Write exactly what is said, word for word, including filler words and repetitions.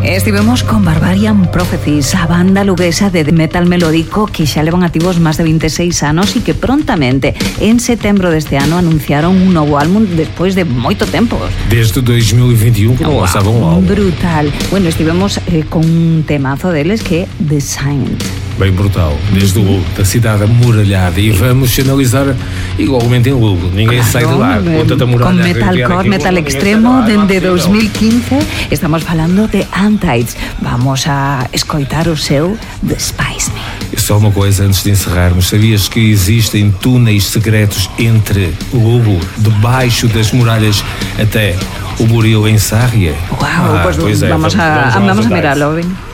Estivemos con Barbarian Prophecies, a banda luguesa de metal melódico que xa levan activos máis de veintiséis anos e que prontamente, en setembro deste ano, anunciaron un novo álbum despois de moito tempo. Desde dois mil e vinte e um que wow, lançavam um álbum. Brutal. Bueno, estivemos eh, con un temazo deles que é The Saint. Bem brutal, desde o da cidade amuralhada, e vamos analisar igualmente em Lugo, ninguém sai de lá, com tanta muralha. Con metalcore, metal extremo, dende dos mil quince, estamos falando de Antides. Vamos a escoitar o seu Despise Me. Só uma coisa antes de encerrarmos, sabias que existem túneis secretos entre Lugo, debaixo das muralhas, até o Buril em Sarria? Uau, ah, pues pois é, vamos, vamos, a, vamos, vamos a mirarlo, ven.